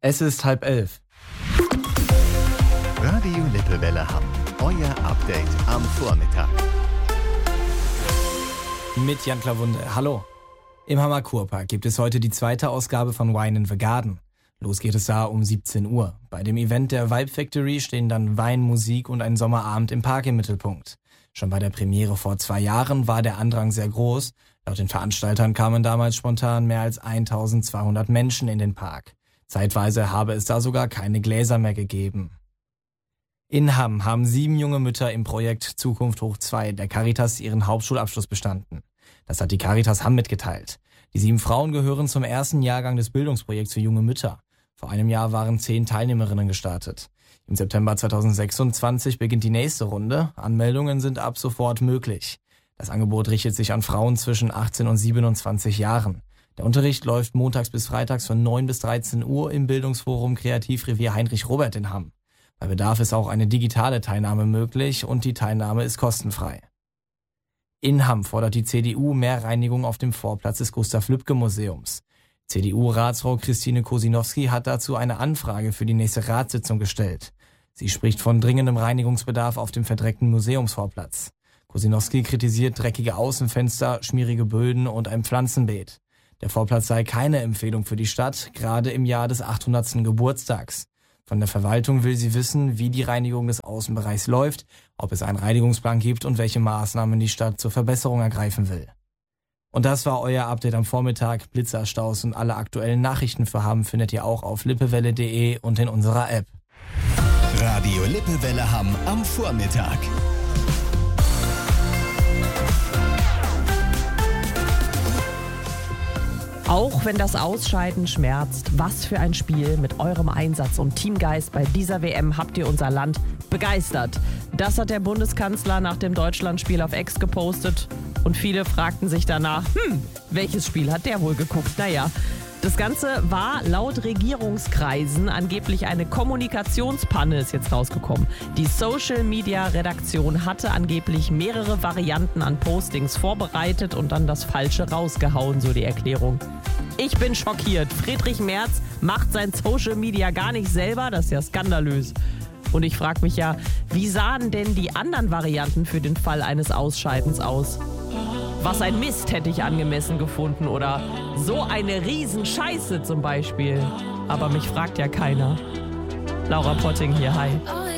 Es ist 10:30. Radio Lippewelle Hamm. Euer Update am Vormittag. Mit Jan Klawunde. Hallo. Im Hammer Kurpark gibt es heute die zweite Ausgabe von Wine in the Garden. Los geht es da um 17 Uhr. Bei dem Event der Vibe Factory stehen dann Wein, Musik und ein Sommerabend im Park im Mittelpunkt. Schon bei der Premiere vor 2 Jahren war der Andrang sehr groß. Laut den Veranstaltern kamen damals spontan mehr als 1200 Menschen in den Park. Zeitweise habe es da sogar keine Gläser mehr gegeben. In Hamm haben 7 junge Mütter im Projekt Zukunft hoch 2 der Caritas ihren Hauptschulabschluss bestanden. Das hat die Caritas Hamm mitgeteilt. Die 7 Frauen gehören zum ersten Jahrgang des Bildungsprojekts für junge Mütter. Vor einem Jahr waren 10 Teilnehmerinnen gestartet. Im September 2026 beginnt die nächste Runde. Anmeldungen sind ab sofort möglich. Das Angebot richtet sich an Frauen zwischen 18 und 27 Jahren. Der Unterricht läuft montags bis freitags von 9 bis 13 Uhr im Bildungsforum Kreativrevier Heinrich Robert in Hamm. Bei Bedarf ist auch eine digitale Teilnahme möglich und die Teilnahme ist kostenfrei. In Hamm fordert die CDU mehr Reinigung auf dem Vorplatz des Gustav-Lübcke-Museums. CDU-Ratsfrau Christine Kosinowski hat dazu eine Anfrage für die nächste Ratssitzung gestellt. Sie spricht von dringendem Reinigungsbedarf auf dem verdreckten Museumsvorplatz. Kosinowski kritisiert dreckige Außenfenster, schmierige Böden und ein Pflanzenbeet. Der Vorplatz sei keine Empfehlung für die Stadt, gerade im Jahr des 800. Geburtstags. Von der Verwaltung will sie wissen, wie die Reinigung des Außenbereichs läuft, ob es einen Reinigungsplan gibt und welche Maßnahmen die Stadt zur Verbesserung ergreifen will. Und das war euer Update am Vormittag. Blitzer, Staus und alle aktuellen Nachrichten für Hamm findet ihr auch auf lippewelle.de und in unserer App. Radio Lippewelle Hamm am Vormittag. Auch wenn das Ausscheiden schmerzt, was für ein Spiel. Mit eurem Einsatz und Teamgeist bei dieser WM habt ihr unser Land begeistert. Das hat der Bundeskanzler nach dem Deutschlandspiel auf X gepostet. Und viele fragten sich danach, welches Spiel hat der wohl geguckt? Naja, das Ganze war laut Regierungskreisen angeblich eine Kommunikationspanne, ist jetzt rausgekommen. Die Social-Media-Redaktion hatte angeblich mehrere Varianten an Postings vorbereitet und dann das Falsche rausgehauen, so die Erklärung. Ich bin schockiert. Friedrich Merz macht sein Social-Media gar nicht selber, das ist ja skandalös. Und ich frage mich ja, wie sahen denn die anderen Varianten für den Fall eines Ausscheidens aus? Was ein Mist hätte ich angemessen gefunden oder so eine Riesenscheiße zum Beispiel. Aber mich fragt ja keiner. Laura Potting hier, hi.